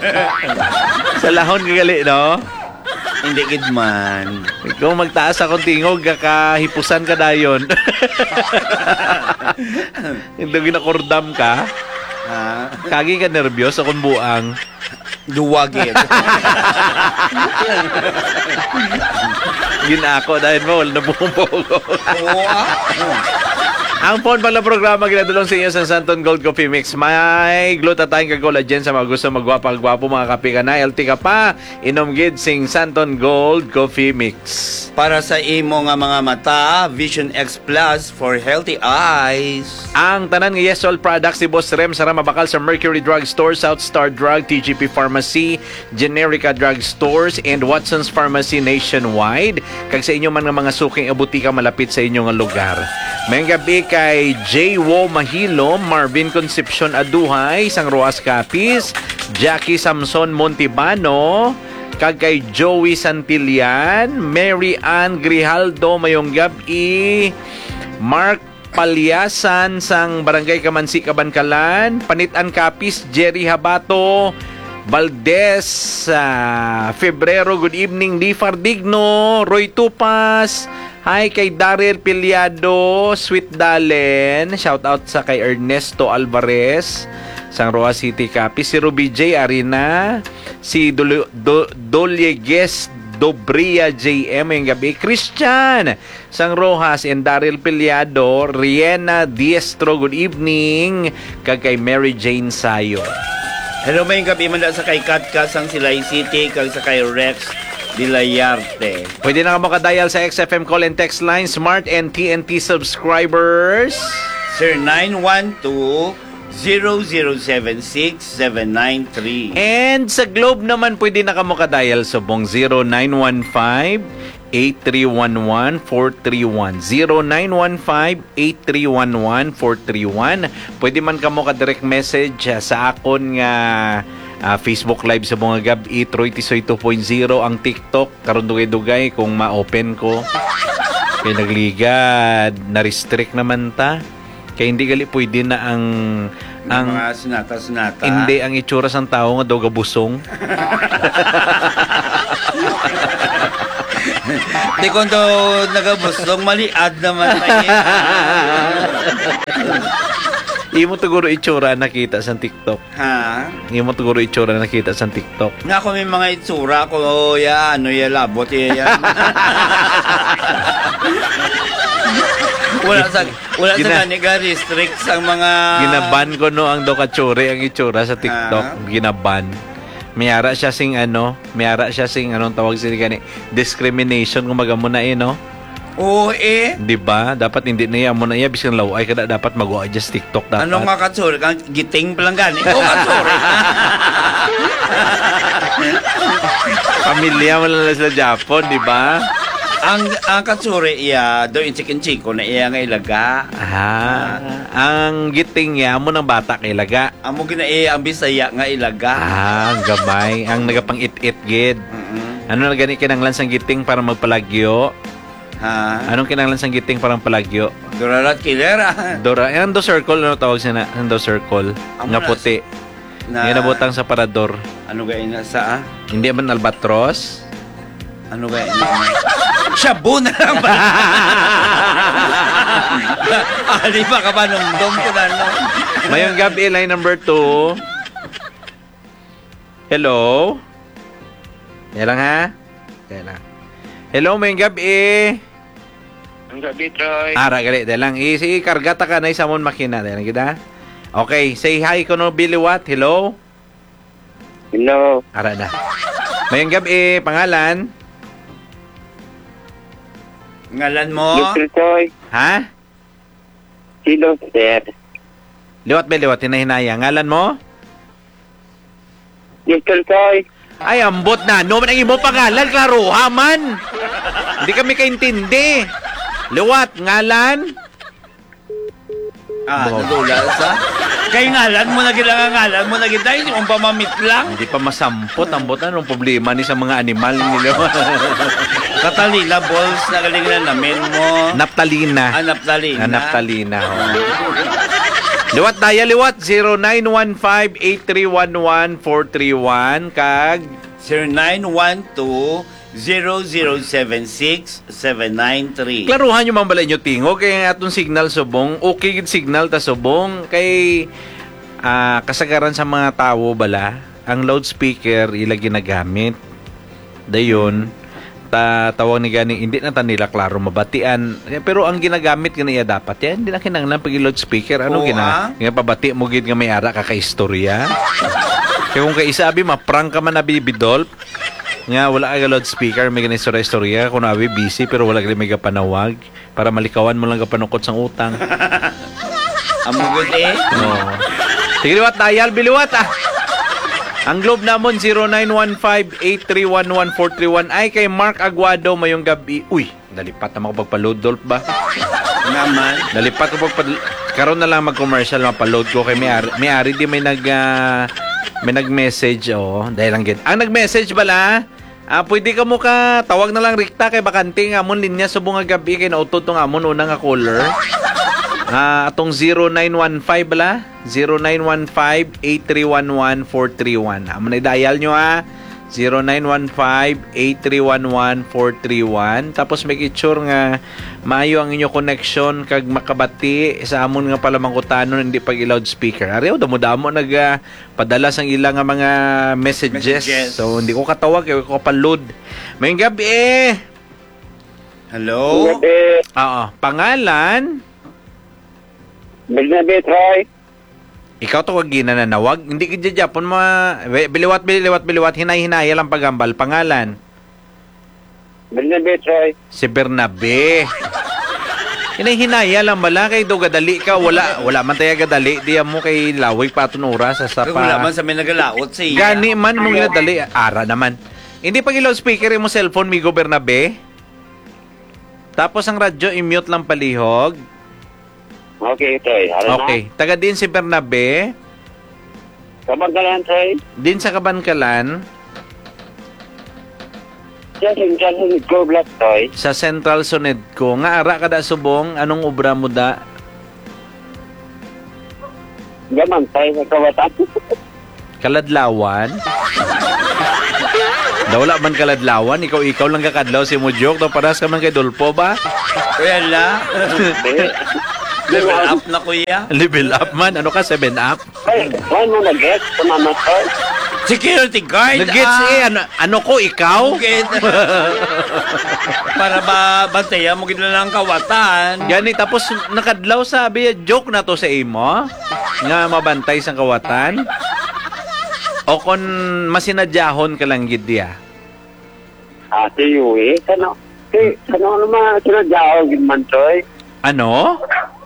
Sa lahon kagali, no? Hindi gid man. Kung magtaas akong tingog, kakahipusan ka dayon. Hindi ginakordam ka. Ha? Kagi ka nervyos akong buang. Duwagit. Ginako dahil mo, wala na bumubugo. Oo. Ang phone pala programa ginadulong sa inyo sa Santon Gold Coffee Mix. May glutathione ka collagen sa mga gusto magwapang-gwapo mga kape ka na. LT ka pa. Inom gid sing Santon Gold Coffee Mix. Para sa imo nga mga mata, Vision X Plus for healthy eyes. Ang tanan nga Yes All products si Boss Rem sa mabakal sa Mercury Drug Store, South Star Drug, TGP Pharmacy, Generica Drug Stores, and Watson's Pharmacy nationwide. Kag sa inyo man nga mga suking abutika malapit sa inyong lugar. Mayang gabi kay J. Wo Mahilo, Marvin Concepcion Aduhay, Sang Roas Capiz, Jackie Samson Montibano, kag kay Joey Santillan, Mary Ann Grijaldo mayong gabi, Mark Palyasan sang Barangay Kamansi Kabankalan, Panitan Capiz, Jerry Habato, Valdez, Febrero, good evening, Di Fardigno, Roy Tupas, hi kay Daryl Piliado, Sweet Dalen, shout out sa kay Ernesto Alvarez, sang Roa City Capiz, si Ruby J. Arena, si Doliegues Dobria JM yung gabi, Christian sang Rojas and Daryl Piliado, Riena Diestro, good evening, kag kay Mary Jane Sayo. Hello, may gabi man sa kay Katka sang Silay City, kag sa kay Rex Dilayarte. Pwede na ka makadial sa XFM call and text line, Smart and TNT subscribers. Sir 912-0076-793. And sa Globe naman, pwede na ka makadial sa bong 0915-8311-431. 0915-8311-431. Pwede man ka mo ka-direct message sa akon nga Facebook Live sa mga gabi, Troy Tisoy 2.0, ang TikTok, karon dugay-dugay kung ma-open ko. Kaya nagligad, na-restrict naman ta. Kaya hindi gali pwede na ang mga sinata-sinata. Hindi ang itsura sang tao nga daw gabusong. Di kung daw nagabusong, maliad naman na Imo siguro itsura nakita sa TikTok. Ha? Imo siguro itsura nakita sa TikTok. Nga ako may mga itsura ko, labot yan. wala sa kaniga restrict sa mga ginaban ko no ang dokatsure ang itsura sa TikTok. Ginaban. Mayara siya sing anong tawag sila gani, discrimination kumaga mo na no. Oo di ba? Dapat hindi na mo na bisan laway kada dapat mag-adjust TikTok dapat. Ano nga katsure? Giting pa lang gani. Oo katsure. Pamilya mo lang sila Japon, di ba? Ang katsure do in chicken chico na iya nga ilaga. Ang giting ya mo ng bata kay ilaga. Amo gina ang Bisaya nga ilaga. Ang gamay, ang nagapang it gid. Ano na gani kinanglan sang giting para magpalagyo? Ha? Anong kinanglan sang giting parang palagyo? Dorarat Kilera. Yung do circle, ano tawag siya na? Yung do circle. Nga puti. Yung nabutang sa parador. Ano ga ina sa? Hindi man albatros? Ano ga ina? Shabu na lang ba? Ali pa ka ba nung dom ko na no? Mayong gabi, line number 2. Hello? Yan lang ha? Yan lang. Hello, mayong gabi. Ang gabi, Troy. Ara, gali. Dalang. Kargata ka na sa mong makina. Dalang kita. Okay. Say hi ko no, Billy Watt. Hello? Hello. Ara na. Mayong gabi. Pangalan? Ngalan mo? Mr. Troy. Ha? Sino, sir? Liwat, Billy Watt. Hinahinaya. Ngalan mo? Mr. Troy. Ay, ambot na. No, man ang imo pangalan. Klaro, haman. Hindi kami kaintindi. Liwat, ngalan? Nadula sa? Kay ngalan mo na ngalan mo na gid dahil yung pamamit lang. Hindi pa masampot. Ambot na nung problema ni sa mga animal nila. Katalina balls na galing na namin mo. Naptalina. Naptalina. Naptalina. Oh. Liwat daya liwat 0915-8311-431 kag 0912-0076-793. klaruhan yung mambalay nyo tingo kay nga atong signal subong okay gid signal ta subong kay kasagaran sa mga tawo bala ang loudspeaker ila ginagamit dayon tawag ni gani hindi na ta nila klaro mabatian pero ang ginagamit ganiya dapat yan hindi na kinahanglan pag loudspeaker ano pabati mo gid nga may ara ka istorya kaya kung kay isabi ma-prank ka man na bibidolp nga wala ka loudspeaker may ganun istorya kung nabi busy pero wala ka may kapanawag para malikawan mo lang kapanukot sang utang Ang mugod eh. no. Sige liwat dial biliwat ang globe namon 0915-8311-431 ay kay Mark Aguado mayong gabi. Uy, nalipat na ako pagpa-load dolp ba? Naman. Nalipat ko karon na lang mag-commercial mapa-load ko kay may-ari di may nag-message dahil lang gid. Ang nag-message bala, pwede ka mo ka tawag na lang Rikta kay bakante nga amon linya subong nga gabi kay nautot tong amon unang nga caller. Atong 0915 bala 0915-8311-431 amon na dial nyo 0915-8311-431 tapos make sure nga maayo ang inyo connection kag makabati sa amon nga palamangkutanon hindi pag loudspeaker ariyo damo-damo padala sang ilang nga mga messages so hindi ko katawag kay ko pa-load may gabi Hello? Pangalan Bernabe, Troy. ikaw to wag ginanawag hindi kid Japon biliwat hinay-hinay lang pagambal pangalan Bernabe, Troy. si Bernabe hinay-hinaya lang bala kay do gadali ka wala man tayo gadali di mo kay lawig pa tunura sa Kaya wala man sa may nagalaot sa iya. gani man mong gadali ara naman hindi pag loudspeaker mo cellphone migo Bernabe tapos ang radyo i-mute lang palihog. Okay, Troy. Okay. Taga din si Bernabe. Kabangkalan, Troy. Din sa Kabankalan. Central Go Black, Troy. Sa Central Sonedco. Nga ara kada subong. Anong obra mo da? Gaman, Troy. Nagkawatan. Kaladlawan. Wala man kaladlawan. Ikaw lang kakadlaw si Mujok. Paras ka man kay Dolpo ba? Kaya la. Level up na kuya. Level up man. Ano ka? 7-up? Ay, why mo nag-get? Tumama, Troy. Security guard. Nag-gets ano ko? Ikaw? Okay. Para ba bantayan mo gina lang kawatan. Gani tapos nakadlaw sabi joke na to sa imo nga mabantay sang kawatan o kon masinadyahon ka lang gid dia. Si Yui. Kano naman sinadyaw, Gidman, Troy. Ano?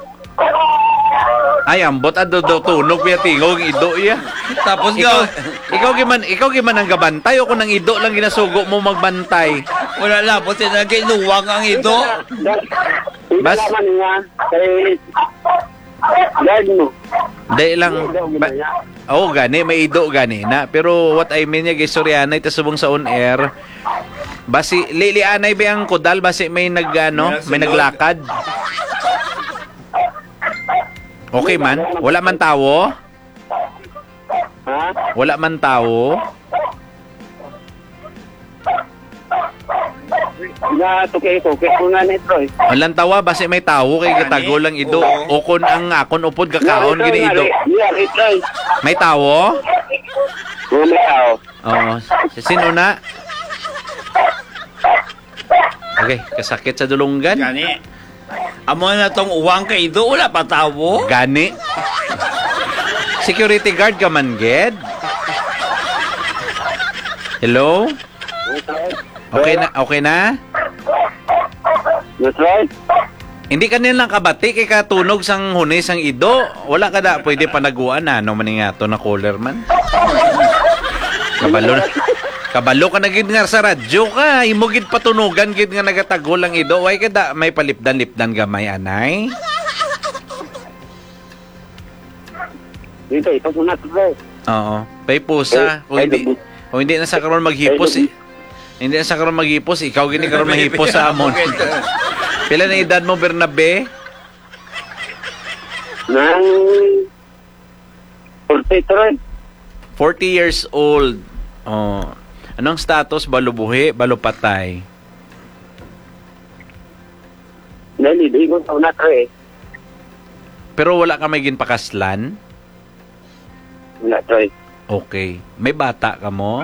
Ay ambot tunog ya tingog ido ya. Tapos ikaw giman ang gabantay o kung nang ido lang ginasugo mo magbantay. wala labot sila ginuwang ang ito. Bas naman niya. Kay guard mo. dai lang gani may ido gani na pero what I mean ya gistoryanay ta subong sa on air. Basi lilianay ba ang kodal basi may may naglakad. Okay man? Wala man tawo? Ha? Wala man tawo? Tukay ko nga ni Troy. Walang tawa basi may tawo kay katago lang ido. O kun ang akon upod kakaon gini ido. Yari, Troy. May tawo? May tao. Oo. Sino na? Okay, kasakit sa dulunggan. Gani. Amo na tong uwang kay Ido, wala pa tawo. Gani. Security guard ka man, Ged? Hello? Okay na? That's right. Hindi ka nilang kabati kay katunog sang hunis sang Ido. Wala ka da, pwede panaguan na. Ano man nga to na caller man? Kabalo ka na gid nga sa radyo ka. Imugid patunugan gid nga nagatagol ang Ido. Way ka da, may palipdan-lipdan gamay anay. Dito, ito muna ito, bro. Oo. Pay pusa. Kung hindi na sa karon maghipos eh. Hindi na sa karon maghipos. Ikaw gini karon mahipos sa amon. Pila na edad mo, Bernabe? Nang Troy. 40 years old. Oh. Anong status? Balubuhi? Balupatay? Dali, di ko sa una, Troy. Pero wala ka may ginpakaslan? Wala, Troy. Okay. May bata ka mo?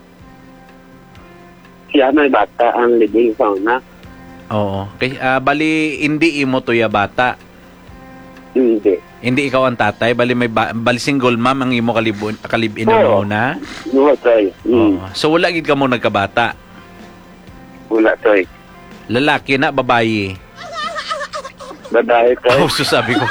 Siya may bata ang libing sa una. Oo. Okay. Bali, hindi imo to ya bata. Hindi. Hindi ikaw ang tatay. Bali, bali single mom ang imo kalibin na Oo. muna. No, Troy. Oo. So, wala gid ka mo nagkabata. Wala, Troy. Lalaki na, babayi. Babae, Troy. Oh, so sabi ko.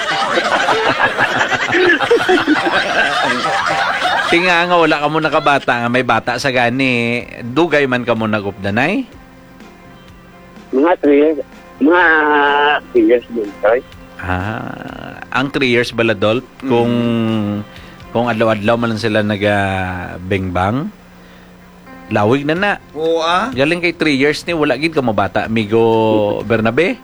Tinga nga, wala ka mo nakabata nga. May bata sa gani. Dugay man ka mo nagupdanay? Mga 3 years. Mga 3 years din, Troy. Ang 3 years baladol kung adlaw-adlaw man lang sila naga-bengbang. Lawig na. Oo Galing kay 3 years ni wala gid ka mo bata, amigo Bernabe.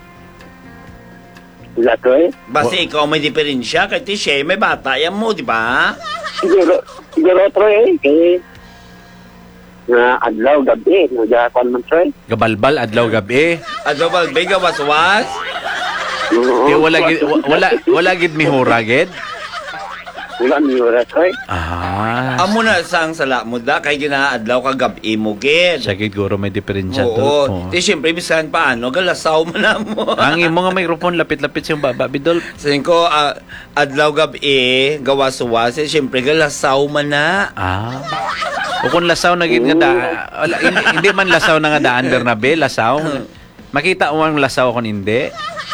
Wala, Troy. Basta ikaw may diferensya kay Tishay, may bata yan mo, di ba? Siguro, Troy, kaya na adlaw, gabi, nag-akon man, Troy. Gabalbal adlaw gabi. Ano ba, bega waswas? Kaya wala gid mihura gid. Wala niyo, Troy. Amo na sang sala mo da, kay ginaadlaw ka gabi mo, gid. Siya gid guro may diferensya to. Oo. Di siyempre, bisan paano, galasaw mo na mo. Ang imo nga microphone lapit-lapit sa baba bidol. Sayin ko, adlaw gabi, gawas-was, siyempre, galasaw mo na. O kung lasaw na gid nga hindi man lasaw na nga daan Bernabe, lasaw. Makita mo ang lasaw kung hindi.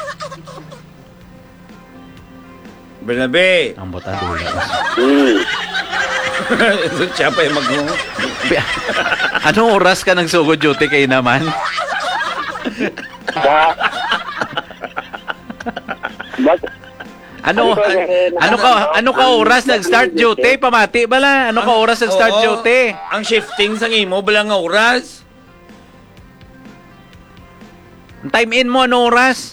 Bernabe. Ang bota dula. So, siya pa yung Anong oras ka nagsugod duty kay naman? Ano ka oras nag-start duty? Pamati bala. Ano ka oras nag-start duty? Ang shifting sa imo, balang nga oras. Time in mo ano oras?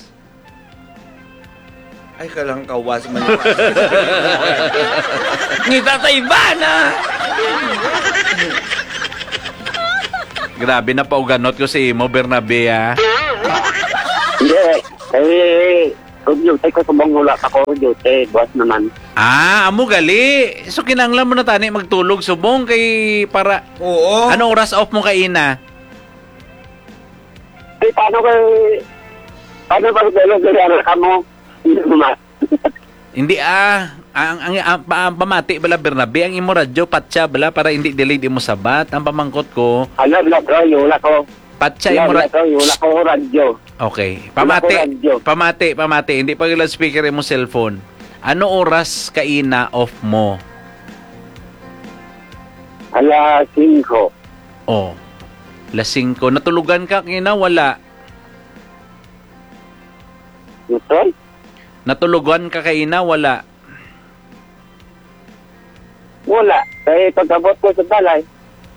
Ay, kalang kawas man. Ngita tayo ba na? Grabe na pauganot ko si imo Bernabe ha. Hindi. Kung duty ko subong wala pa ko duty, boss naman. Amo gali. So kinanglan mo na tani magtulog subong kay para. Oo. Anong oras off mo kay ina? Paano ba gano'n ka mo? Hindi ang pamati bala Bernabe ang imo radyo patsa bala para hindi delayed imo sabat. Ang pamangkot ko. Wala ko. Patsa imo radyo. Wala ko radyo. Okay. Pamati. Hindi pa gila speaker imo cellphone. Ano oras ka ina off mo? Alas 5. Oh. Alas 5. Natulugan ka kina wala. Ito? Natulugan ka kaina wala. Wala. Kaya pagkabot ko sa balay,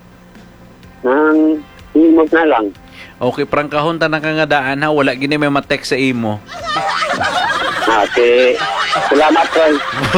nang himog na lang. Okay, prangkahon ta na kangadaan ha. Wala gini may matek sa imo. Okay. Salamat, Troy.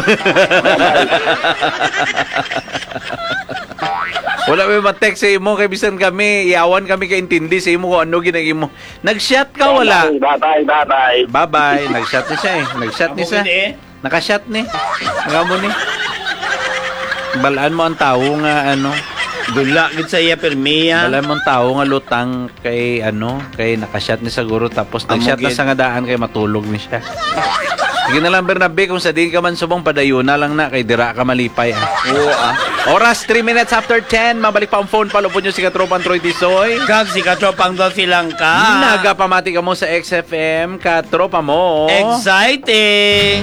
Wala may matek sa imo kay bisan kami. Iyawan kami kay intindi sa imo kung ano ginag imo. Nag-shot ka wala. Bye-bye. Bye-bye. Nag-shot ni siya eh. Nag-shot ni siya. Naka-shot ni. Ngamo ni. Balaan mo ang tao nga ano. Dula gid sa iya permiya. Balaan mo ang tao nga lutang kay ano, kay naka-shot ni siguro tapos nag-shot na sa nga daan kay matulog ni siya. Sige na lang Bernabe kung sa di ka man subong padayon na lang na kay dira ka malipay. Oo Oras 3 minutes after 10. Mabalik pa ang phone. Palupon nyo si Katropang Troy Tisoy. Kag si Katropang Dolphy lang ka. Nagapamati ka mo sa XFM. Katropa mo. Exciting!